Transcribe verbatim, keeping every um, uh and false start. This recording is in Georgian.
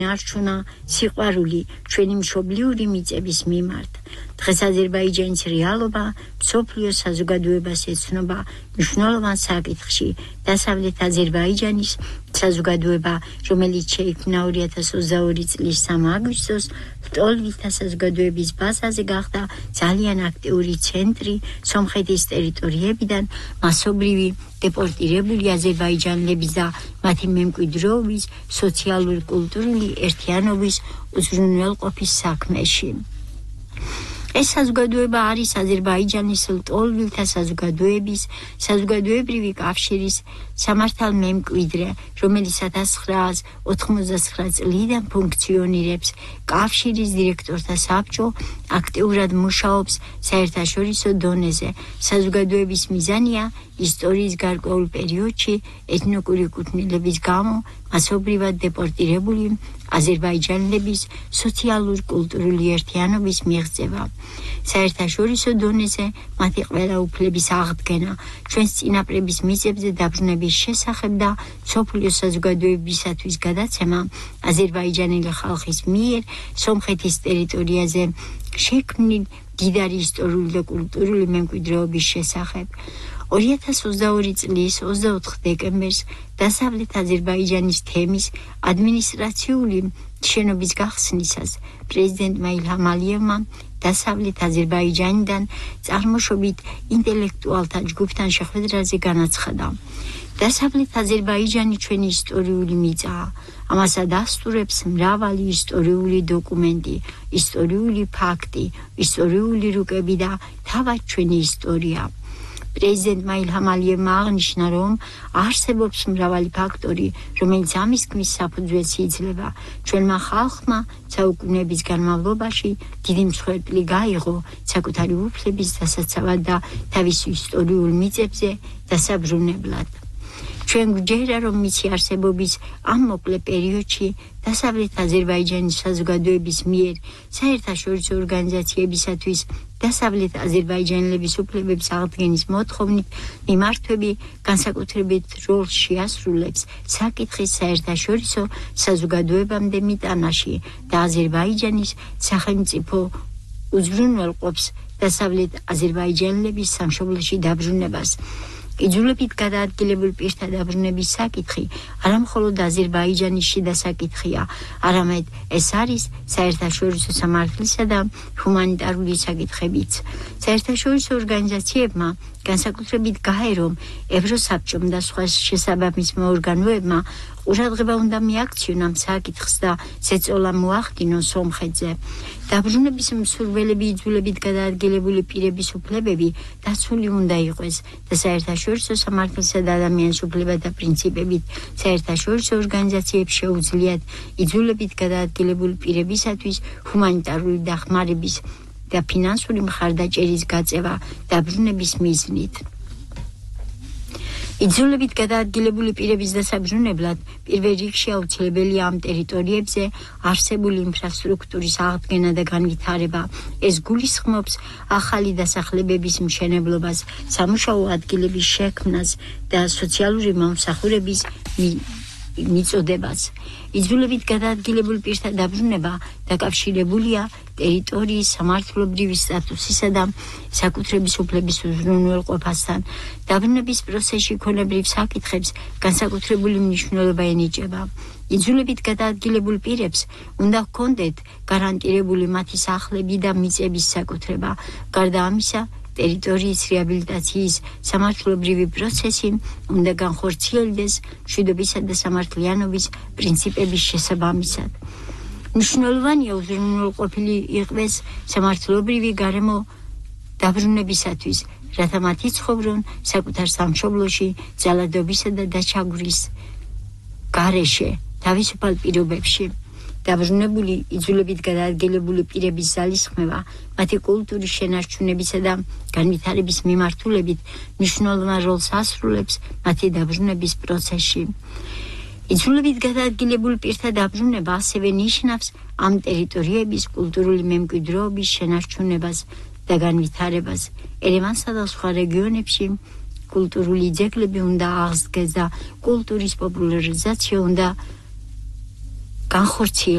არჩუნა სიყვარული ჩვენი მშობლიური მიწების მიმართ. დღეს აზერბაიჯანის რეალობა მსოფლიო საზოგადოებას ეცნობა მნიშვნელოვან საკითხში. დასავლეთ აზერბაიჯანის საზოგადოება, რომელიც შეიქმნა ორი ათას ოცდაორი წლის სამი აგვისტოს, ლტოლვილთა საზოგადოების ბაზაზე გახდა ძალიან აქტიური ცენტრი სომხეთის ტერიტორიებიდან მასობრივი დეპორტირებული აზერბაიჯანელების და მათი მემკვიდრეობის სოციალურ-კულტურული ერთიანობის უზრუნველყოფის საქმეში. ეს საზოგადოება არის აზერბაიჯანის ლტოლვილთა საზოგადოების საზოგადოებრივი კავშირის სამართალმემკვიდრე, რომელიც ათას ცხრაას ოთხმოცდათსხრა წლიდან ფუნქციონირებს. კავშირის დირექტორთა საბჭო აქტიურად მუშაობს საერთაშორისო დონეზე. საზოგადოების მიზანია ისტორიის გარკვეულ პერიოდში ეთნიკური კუთვნილების გამო მასობრივად დეპორტირებული აზერბაიჯანელების სოციალურ-კულტურული ერთიანობის მიღწევა. საერთაშორისო დონეზე მათი ყველა უფლების აღდგენა, ჩვენს წინაპრების მიწებზე დაბრუნების შესახებ და მსოფლიო საზოგადოებისათვის გადაცემა აზერბაიჯანელი ხალხის მიერ სომხეთის ტერიტორიაზე შექმნილ მდიდარი ისტორიული და კულტურული მემკვიდრეობის შესახებ. ორი ათას ოცდაორი წლის ოცდაოთხ დეკემბერს დასავლეთ აზერბაიჯანის თემის ადმინისტრაციული შენობის გახსნისას პრეზიდენტმა ილჰამ ალიევმა დასავლეთ აზერბაიჯანიდან წარმოშობით ინტელექტუალთა ჯგუფთან შეხვედრაზე განაცხადა. დასავლეთ აზერბაიჯანი ჩვენი ისტორიული მიწაა. ამას ადასტურებს მრავალი ისტორიული დოკუმენტი, ისტორიული ფაქტი, ისტორიული რუკები და თავად ჩვენი ისტორია. პრეზიდენტმა ილჰამ ალიევმა აღნიშნა, რომ არსებობს მრავალი ფაქტორი, რომელიც ამის ქმის საფუძველს იძლევა. ჩვენმა ხალხმა საუკუნეების განმავლობაში დიდი მსხვერპლი გაიღო საკუთარი უფლების დასაცავად და თავის ისტორიულ მიწებზე დასაბრუნებლად. ჩვენ გვჯერა, რომ მისი არსებობის ამ მოკლე პერიოდში დასავლეთ აზერბაიჯანის საზოგადოების მიერ საერთაშორისო ორგანიზაციებისათვის დასავლეთ აზერბაიჯანელების უფლებების აღდგენის მოთხოვნით მიმართვები განსაკუთრებით როლს შეასრულებს საკითხის საერთაშორისო საზოგადოებამდე მიტანაში და აზერბაიჯანის სახელმწიფო უზრუნველყოფს დასავლეთ აზერბაიჯანელების სამშობლოში დაბრუნებას. იძულებით გადაადგილებული პირთა დაბრუნების საკითხი არამხოლოდ აზერბაიჯანის შიდა საკითხია, არამედ ეს არის საერთაშორისო სამართლისა და ჰუმანიტარული საკითხებიც. საერთაშორისო ორგანიზაციებმა განსაკუთრებით გაერომ, ევროსაბჭომ და სხვა შესაბამის ორგანოებმა ყურადღება უნდა მიაქციონ საკითხს და ზეწოლა მოახდინონ სომხეთზე. დაბრუნების მსურველები იძულებით გადაადგილებული პირების უფლებები დაცული უნდა იყოს და საერთაშორისო სამართლისა და ადამიანის უფლებათა პრინციპებით საერთაშორისო ორგანიზაციებს შეუძლიათ იძულებით გადაადგილებული პირებისათვის ჰუმანიტარული დახმარების და ფინანსური მხარდაჭერის გაწევა დაბრუნების მიზნით. იძულებით გადაადგილებული პირების დასაბრუნებლად პირველ რიგში აუცილებელია ამ ტერიტორიებზე არსებული ინფრასტრუქტურის აღდგენა და განვითარება. ეს გულისხმობს ახალი დასახლებების მშენებლობას, სამუშაო ადგილების შექმნას და სოციალური მომსახურების მიწოდებას. იძულებით გადაადგილებული პირთა დაბრუნება დაკავშირებულია ტერიტორიის სამართლებრივი სტატუსისა და საკუთრების უფლების უზრუნველყოფასთან. დაბრუნების პროცესში ქონებრივ საკითხებს განსაკუთრებული მნიშვნელობა ენიჭება. იძულებით გადაადგილებულ პირებს უნდა ჰქონდეთ გარანტირებული მათი სახლები და მიწების საკუთრება. გარდა ამისა, ტერიტორიის რეაბილიტაციის სამართლებრივი პროცესი უნდა განხორციელდეს მშვიდობისა და სამართლიანობის პრინციპების შესაბამისად. მნიშვნელოვანია უზრუნველყოფილი იყოს სამართლებრივი გარემო დაბრუნებისათვის, რათა მათი ცხოვრონ საკუთარ სამშობლოში ძალადობისა და დაჩაგვრის გარეშე თავისუფალ პირობებში. დაბრუნებული იძულებით გადაადგილებული პირების ძალისხმევა მათი კულტურის შენარჩუნებისა და განვითარების მიმართულებით მნიშვნელოვან როლს ასრულებს მათი დაბრუნების პროცესში. იძულებით გადაადგილებული პირთა დაბრუნება ასევე ნიშნავს ამ ტერიტორიების კულტურული მემკვიდრეობის შენარჩუნებას და განვითარებას. ერევანსა და სხვა რეგიონებში კულტურული ძეგლები უნდა აღსდგეს და კულტურის პოპულარიზაცია უნდა განხორციელდეს.